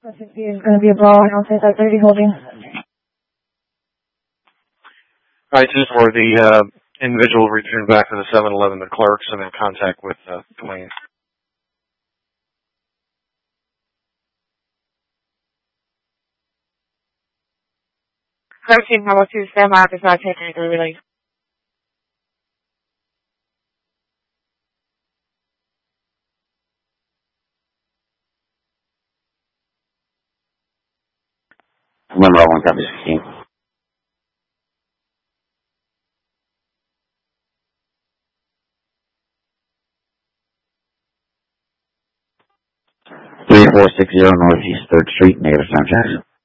60 is going to be a brawl. I'll say that 30 holding. All right, 2-4, the individual returned back to the 7-Eleven, the clerks, and in contact with Dwayne. Bravo 2, stand by, does not take any release. Remember, 1 copy 16. Three 460 Northeast 3rd Street, negative sound checks.